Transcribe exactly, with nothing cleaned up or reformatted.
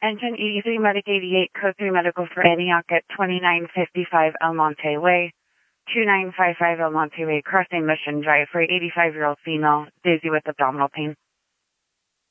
Attention E D three Medic eighty-eight, Code three Medical for Antioch at twenty-nine fifty-five El Monte Way, two nine five five El Monte Way, crossing Mission Drive for eighty-five-year-old female, dizzy with abdominal pain.